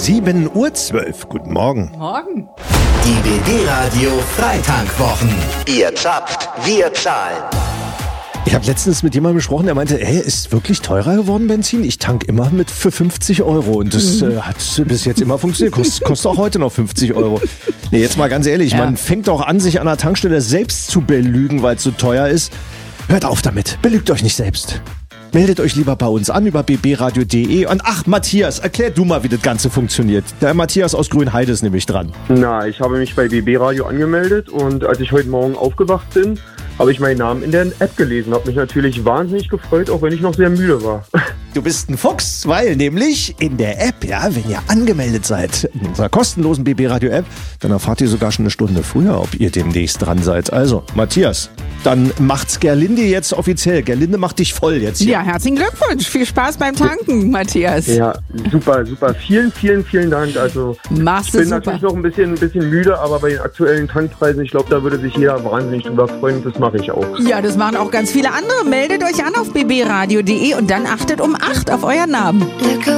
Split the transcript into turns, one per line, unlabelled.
7:12 Uhr. Guten Morgen.
Morgen.
Die BB Radio Freitankwwochen. Ihr zapft, wir zahlen.
Ich habe letztens mit jemandem gesprochen, der meinte, ist wirklich teurer geworden Benzin? Ich tank immer mit für 50 Euro und das hat bis jetzt immer funktioniert. Kostet auch heute noch 50 Euro. Nee, jetzt mal ganz ehrlich, man fängt auch an, sich an der Tankstelle selbst zu belügen, weil es so teuer ist. Hört auf damit, belügt euch nicht selbst. Meldet euch lieber bei uns an über bbradio.de. Und ach, Matthias, erklär du mal, wie das Ganze funktioniert. Der Matthias aus Grünheide ist nämlich dran.
Na, ich habe mich bei BB Radio angemeldet und als ich heute Morgen aufgewacht bin, habe ich meinen Namen in der App gelesen. Habe mich natürlich wahnsinnig gefreut, auch wenn ich noch sehr müde war.
Du bist ein Fuchs, weil nämlich in der App, wenn ihr angemeldet seid, in unserer kostenlosen BB Radio App, dann erfahrt ihr sogar schon eine Stunde früher, ob ihr demnächst dran seid. Also, Matthias, dann macht's Gerlinde jetzt offiziell. Gerlinde macht dich voll jetzt hier.
Ja, herzlichen Glückwunsch. Viel Spaß beim Tanken, Matthias.
Ja, super, super. Vielen, vielen, vielen Dank. Also,
Machst
ich bin
du
natürlich
super.
noch ein bisschen müde, aber bei den aktuellen Tankpreisen, ich glaube, da würde sich jeder wahnsinnig drüber freuen. Das mache ich auch.
Ja, das machen auch ganz viele andere. Meldet euch an auf bbradio.de und dann achtet um 8 auf euren Namen.